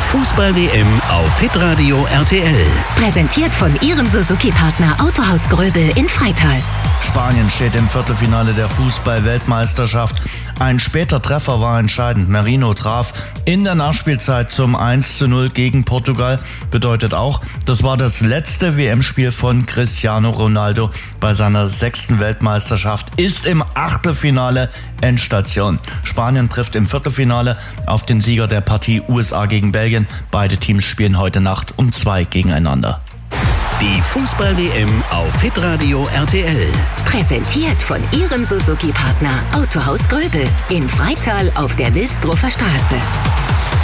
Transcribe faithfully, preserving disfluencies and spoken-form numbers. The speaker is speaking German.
Fußball-W M auf Hitradio R T L. Präsentiert von Ihrem Suzuki-Partner Autohaus Gröbel in Freital. Spanien steht im Viertelfinale der Fußball-Weltmeisterschaft. Ein später Treffer war entscheidend. Merino traf in der Nachspielzeit zum eins zu null gegen Portugal. Bedeutet auch, das war das letzte W M-Spiel von Cristiano Ronaldo bei seiner sechsten Weltmeisterschaft. Ist im Achtelfinale Endstation. Spanien trifft im Viertelfinale auf den Sieger der Partie U S A gegen Belgien. Beide Teams spielen heute Nacht um zwei gegeneinander. Die Fußball-W M auf Hitradio R T L. Präsentiert von Ihrem Suzuki-Partner Autohaus Gröbel in Freital auf der Wilsdruffer Straße.